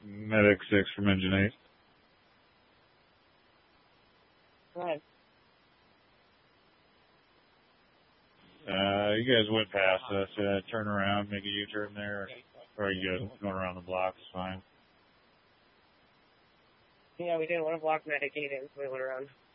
Medic 6 from Engine 8. Go ahead. You guys went past us. Turn around, make a U-turn there. Or you guys going around the block is fine. Yeah, we didn't want to block Medic 8 in, so we went around.